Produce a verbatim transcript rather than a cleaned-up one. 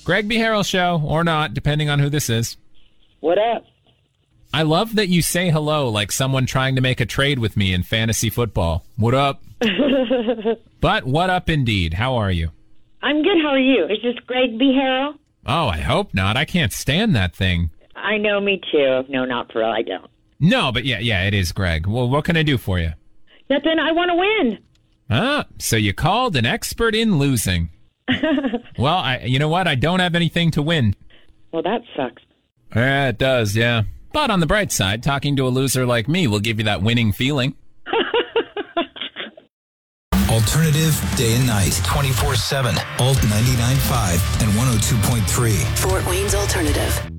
Greg B. Harrell Show, or not, depending on who this is. What up? I love that you say hello like someone trying to make a trade with me in fantasy football. What up? But what up indeed. How are you? I'm good. How are you? Is this Greg B. Harrell? Oh, I hope not. I can't stand that thing. I know, me too. No, not for real. I don't. No, but yeah, yeah, it is Greg. Well, what can I do for you? Nothing. I want to win. Ah, so you called an expert in losing. Well, I, you know what? I don't have anything to win. Well, that sucks. Yeah, it does, yeah. But on the bright side, talking to a loser like me will give you that winning feeling. Alternative day and night, twenty-four seven. Alt ninety-nine point five and one oh two point three. Fort Wayne's Alternative.